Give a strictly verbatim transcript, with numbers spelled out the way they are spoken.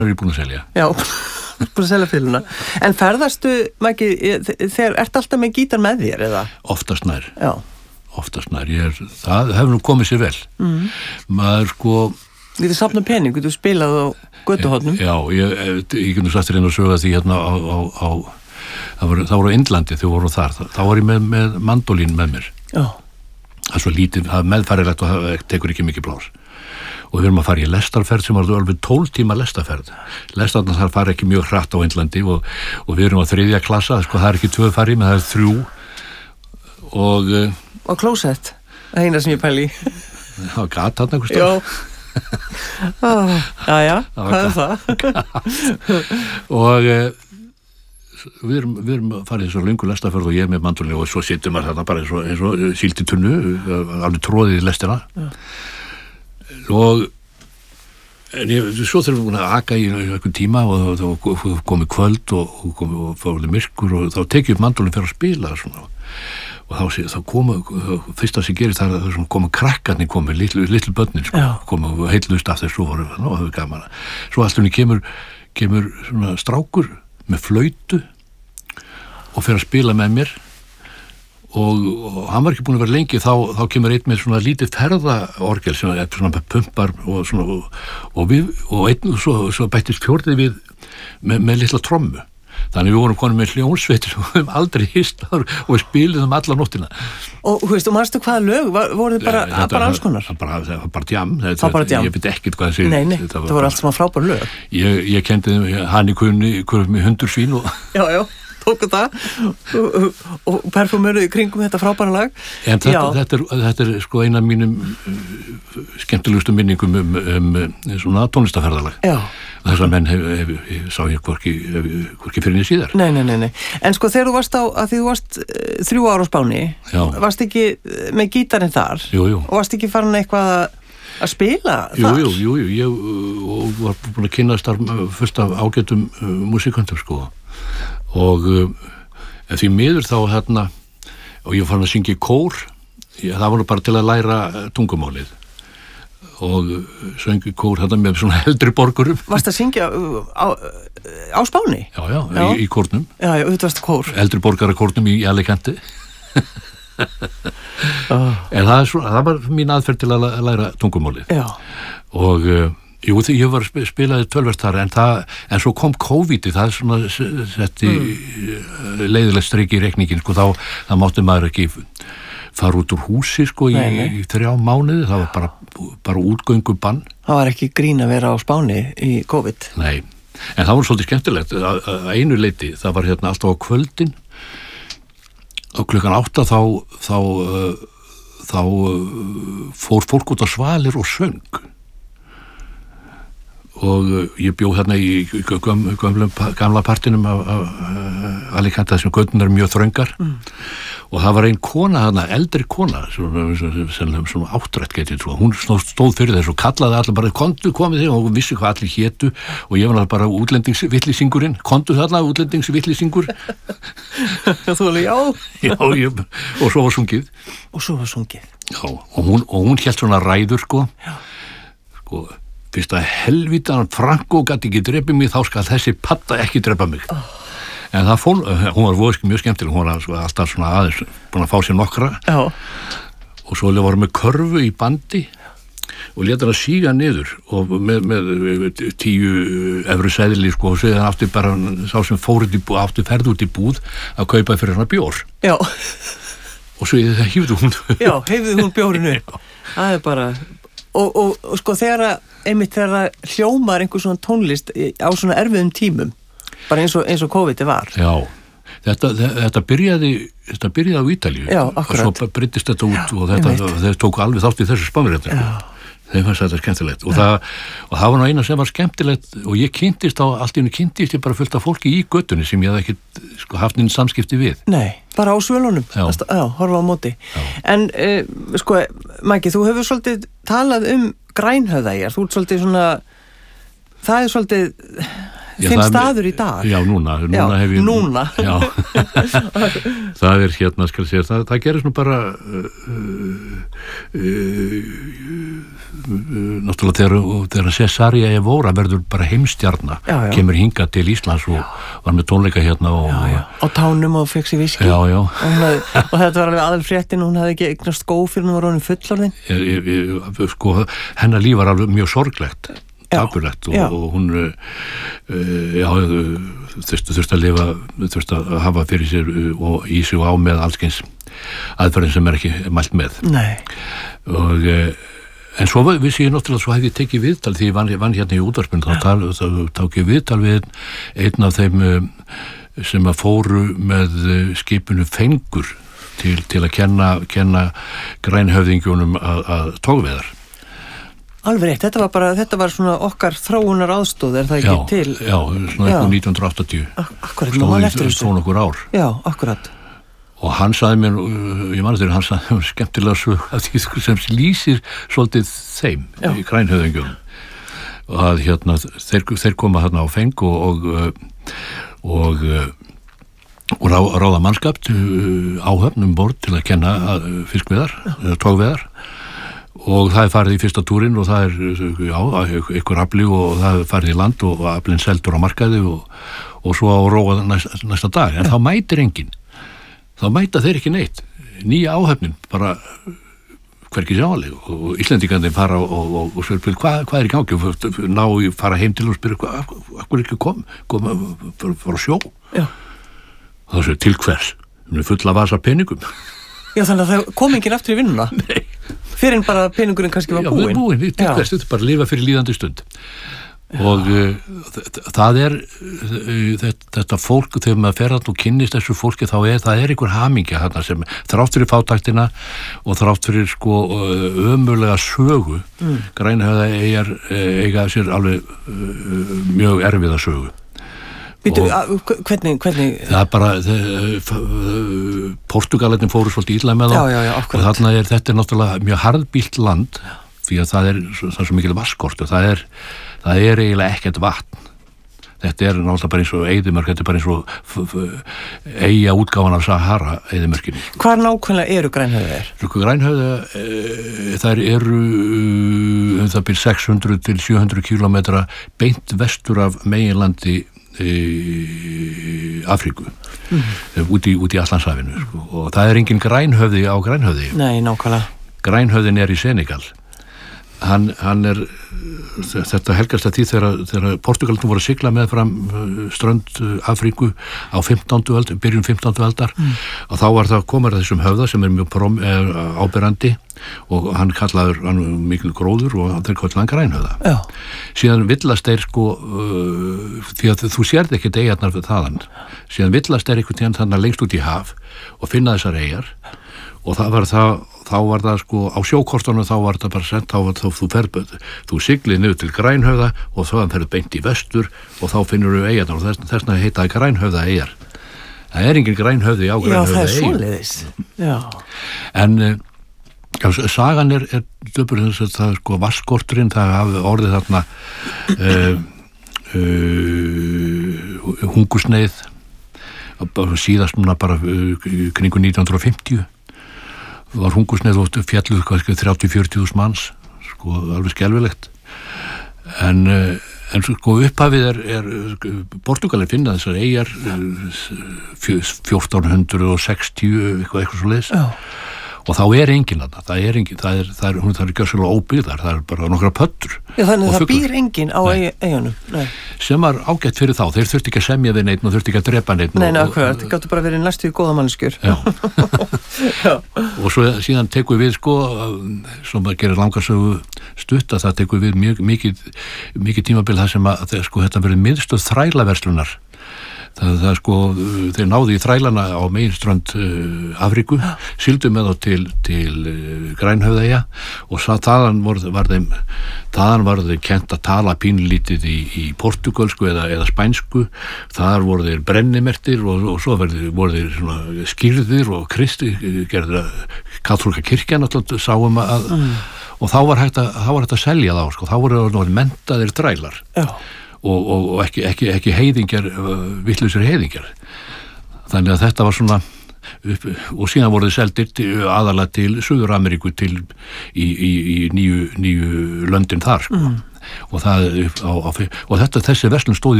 er ég búin að selja. Já, búin að selja fyluna. En ferðastu, Maggi, þegar ert alltaf með gítar með þér, eða? Oftast nær. Já. Oftast nær. Ég er, það hefur nú komið sér vel. Mm. Maður sko... Þú getur safnað pening, þú spilað á götuhornum. Já, ég, ég getur sagt þér inn að sögja því hérna á... á, á það voru, það voru á Indlandi, þau voru þar. Þá var ég með, með mandolín með mér. Já. Það er svo lítið, það er meðfærilegt og það tekur ekki mikið plás. Og við erum að fara í lestarferð sem var alveg tólf tíma lestarferð. Lestarna þar fara ekki mjög hratt á Indlandi og, og við erum á þriðja klassa, sko, það er ekki tvö fari, menn það er þrjú. Og... Og klósett, það eina sem ég pæli í. Það var gat þarna einhvers staðar. Já. ah, já, já, hvað er það? Og e, við erum, við erum að fara í þessu löngu lestarferð og ég er með mandolín og svo sittum maður þarna bara eins og, eins og síld í tunnu, alveg tróðið í lestina. Já. Og en ég, svo þurfum við búin að aka í einhvern tíma og þá komið kvöld og, og komið og fórðið myrkur og þá tekið upp mandolin fyrir að spila svona. Og þá, þá komu, fyrst að sem gerist það er að komu krakkarnir komið, litlu, litlu börnin sko, komu og heillust af þessu og það var gaman. Svo alltaf kemur, kemur svona strákur með flautu og fyrir að spila með mér og, og hann var ekki búin að vera lengi þá, þá kemur einn með svona lítið ferðaorgel sem er svona pumpar og svona og, og við, og einn og svo, svo bættist fjórðið við með, með litla trommu. Þannig við vorum konum með hljónsveitir og við höfum aldrei hist og við spiliðum alla nóttina. Og þú veist, og manstu hvaða lög? Voru þið bara, þetta, bara alls konar? Það bara, það var bara djam. Það var bara djam? Ég veit ekkert hvað þessi... Nei, nei, það voru allt saman frábær lög. Ég, ég kendi hann í kunni, kunni með hundur svín og... Já, já, tóku það og, og, og perfumöruði kringum þetta frábæra lag. En þetta, þetta, er, þetta er sko eina af mínum skemmtilegustu minningum um, um, um svona tónlistaferðalag. Já. Þess að menn hef, hef, hef, sá ég hvorki, hvorki fyrir niður síðar. Nei, nei, nei, nei. En sko þegar þú varst á, að því þú varst uh, þrjú ára á Spáni, já. Varst ekki með gítarinn þar? Jú, jú. Og varst ekki farin eitthvað að spila jú, þar? Jú, jú, jú, ég og var búin að kynast þar fullt af ágætum uh, músikantum, sko. Og uh, því miður þá hérna, og ég fann að syngja í kór, ég, það var nú bara til að læra tungumálið. Og söngi kór þetta með svona eldri borgurum. Varst að syngja á, á Spáni? Já, já, já. Í, í kórnum. Já, já, þetta varst kór. Eldri borgara kórnum í Alicante. oh. En það, er svona, það var mín aðferð til að læra tungumálið. Já. Og uh, jú, því ég var að spilaði tölvert þar, en, það, en svo kom COVID-ið, það er svona setti mm. leiðilegt strik í reikningin, sko, þá, þá mátti maður ekki fara út úr húsi sko í, nei, nei. í þrjá mánuði, það var bara, bara útgöngu bann. Það var ekki grín að vera á Spáni í COVID. Nei, en það var svolítið skemmtilegt að, að einu leiti, það var hérna alltaf á kvöldin og klukkan átta þá þá, uh, þá uh, fór fólk út á svalir og söng og uh, ég bjó hérna í göm, gömlum, gamla partinum af, af Alicante sem göttunar er mjög þröngar mm. og það var ein kona þarna, eldri kona svona, svona, svona áttrætt getið svo. Hún stóð fyrir þessu og kallaði allir bara kontu komið þig og hún vissi hvað allir hétu og ég var bara útlendingsvillisingurinn kontu þarna útlendingsvillisingur Þú alveg, já Já, ég, og svo var sungið og svo var sungið Já, og hún, og hún hélt svona ræður sko Já. Sko fyrst að helvítan Franko gæti ekki drepa mig þá skal þessi patta ekki drepa mig oh. En það fól, hún var voðski mjög skemmtileg, hún var sko, alltaf svona aðeins búin að fá sér nokkra Já. Og svo var með körfu í bandi og lét hann að síga niður og með, með tíu efru seðli sko og svo hann átti bara sá sem fórið í búð, átti ferð út í búð að kaupa fyrir hann bjór Já. Og svo það hýfði hún Já, hýfði hún bjórinu Það er bara og, og, og sko þegar að einmitt þegar að hljómar einhver svona tónlist á svona erfiðum tímum bara eins og, eins og COVID var Já, þetta, þetta byrjaði þetta byrjaði á Ítalíu Já, akkurat og svo breyttist þetta út Já, og þetta, þeir tóku alveg þátt í þessu spánverðinu þeim fannst þetta skemmtilegt og það, og það var nú eina sem var skemmtilegt og ég kynntist á, allt í einu kynntist ég bara fullt af fólki í göttunni sem ég hafði ekki sko, haft einn samskipti við Nei, bara á svölunum Já, Já horfa á móti Já. En uh, sko, Maggi, þú hefur svolítið talað um Grænhöfðæjar, þú ert svolítið svona það er svolítið Já, þinn staður í dag Já, núna, núna Já, hef ég núna Já, það er hérna, skal ég segja það, það gerist nú bara uh, náttúrulega þegar, þegar Cesaria Evora verður bara heimstjarna, já, já. Kemur hingað til Íslands og já. Var með tónleika hérna og, já, já. Á tánum og fekk sér viski já, já. Og, hafði, og þetta var alveg aðalfréttin, hún hafði ekki eignast skó fyrir hún var honum fullorðin ég, ég, sko, hennar líf var alveg mjög sorglegt tapulegt og, og hún uh, já, þurfti þurft að lifa þurfti að hafa fyrir sér og í sig og á með allskyns aðferðin sem er ekki mælt með Nei. Og uh, en svo vissi ég náttúrulega svo hefði ég tekið viðtal því ég vann, vann hérna í útvarpinu þá, þá, þá tók ég viðtal við einn af þeim uh, sem að fóru með uh, skipinu Fengur til, til að kenna, kenna grænhöfðingjunum að, að togveðar. Alveg rétt, þetta var bara, þetta var svona okkar þróunar aðstóð, er það ekki já, til? Já, svona eitthvað nítján hundruð áttatíu. Akkurat, nú var eftir þessu. Stóð nokkur ár. Já, akkurat. Og hann sagði mér, ég man þegar hann sagði mér skemmtilega svo að því sem lýsir svolítið þeim já. Í grænhöfðingjum. Og að hérna, þeir, þeir koma hérna á Feng og og, og, og rá, ráða mannskapt áhöfn um borð til að kenna fiskveðar, togveðar. Og það er farið í fyrsta túrin og það er, já, ykkur afli og það er farið í land og aflinn seldur á markaði og, og svo á róa næsta, næsta dag. En þá mætir enginn. Þá mæta þeir ekki neitt. Nýja áhöfnin, bara hvergi sjáanleg. Og Íslendingandi fara og, og, og spyrja, hvað, hvað er í gangi? Og ná í fara heim til og spyrja, hvað, hvað er ekki kom? Kom að fara að sjó? Já. Og það séu til hvers? Við fulla vasa peningum. Já, þannig að það kom enginn aftur í vinnuna? Nei. Fyrir en bara peningurinn kannski var búinn. Já, búinn, til hvers, þetta er bara að lifa fyrir líðandi stund. Já. Og uh, það er uh, þetta, þetta fólk, þegar maður fer að og kynnist þessu fólki, þá er það er einhver hamingja þarna sem þrátt fyrir fátæktina og þrátt fyrir sko ömurlega sögu mm. Grænhöfðaeyjar eiga sér alveg uh, mjög erfiða sögu. Býtu, hvernig, hvernig? Það er bara, Portugalarnir fóru svolítið illa með þá já, já, já, og þarna er, þetta er náttúrulega mjög harðbýlt land því að það er, það er svo mikil vatnskort og það er, það er eiginlega ekkert vatn. Þetta er náttúrulega bara eins og eyðimörk, þetta er bara eins og eyja útgáfan af Sahara eyðimörkinni. Hvar nákvæmlega eru grænhöfðaeyjar? Grænhöfðaeyjar, þær eru um það byrð sex hundruð til sjö hundruð kílómetra beint vestur af meginlandi í Afríku mm. út í, út í Atlantshafinu sko. Og það er engin grænhöfði á grænhöfði. Nei, nákvæmlega. Grænhöfðin er í Senegal. Hann, hann er, þetta helgast að því þegar, þegar Portugalnum voru að sigla með fram strönd Afríku á fimmtándu öld, byrjun fimmtándu aldar mm. og þá var það komar þessum höfða sem er mjög prom, er áberandi og hann kallaður hann mikil gróður og hann kallaði hann grænhöfða. Já. Síðan villast þeir sko uh, því að þú sérð ekki eyjarnar þaðan. Síðan villast þeir einhvern tíðan þannig lengst út í haf og finna þessar eyjar og það var það þá var það sko á sjókortunum þá var það bara sent þá var þú ferð þú siglið niður til Grænhöfða og þá ferð beint í vestur og þá finnur þú eyjarnar og þess vegna heitaði Grænhöfðaeyjar. Það er engin grænhöfði á Grænhöfðaeyjum. Já, það er svoleiðis. Já. En já, sagan er, er döpur þess að það sko vatnskorturinn það hafi orðið þarna uh, uh, hungursneið síðast núna bara uh, kringu nítján hundruð og fimmtíu var hungursneið og fjalluð kannski þrjátíu til fjörutíu þúsund manns sko alveg skelfilegt en, en sko upphafið er, er Portugalin finna þessar eyjar fjórtán hundruð og sextíu eitthvað eitthvað svo leiðis og þá er enginn þarna, það er enginn það er, það er, hún, það er gjörsamlega óbyggðar, það er bara nokkra pöttur. Já, þannig það býr enginn á eyjunum. Nei. Sem var ágætt fyrir þá, þeir þurfti ekki að semja við neitt og þurfti ekki að drepa neitt. Nei, ná, hvað, það gáttu bara verið næstu í góða manneskjur. Já. Já. Og svo síðan tekur við sko, sem að gera langarsögu stutt að það tekur við mjög, mikið, mikið tímabil það sem að sko, þetta verið miðstöð þrælaverslunar. Það, það sko, þeir náðu í þrælana á meginströnd uh, Afríku, ja. Sigldu með þá til, til uh, Grænhöfðaeyja og þaðan var, var þeim þaðan var þeir kennt að tala pínlítið í, í portugalsku eða, eða spænsku, þar voru þeir brennimertir og, og svo verði, voru þeir svona skýrðir og kristi gerður að kaþólska kirkjan alltaf sáum að mm. og þá var hægt að, þá var hægt að selja þá sko, þá voru þeir menntaðir þrælar. Já. og, og, og ekki, ekki, ekki heiðingjar uh, vittlausir heiðingjar þannig að þetta var svona upp, og síðan voru þið seldir aðalega til Suður-Ameríku til í, í, í nýju, nýju löndin þar sko. mm. og, það, á, á, og þetta, þessi verslun stóð í